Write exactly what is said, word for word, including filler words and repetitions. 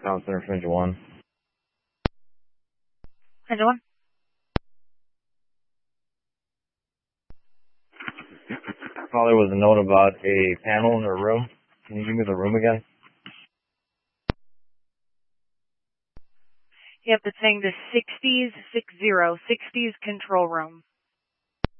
Town Center, Ninja One. Ninja One. Thought there was a note about a panel in her room. Can you give me the room again? Yep, it's saying the sixties, six zero, sixties control room.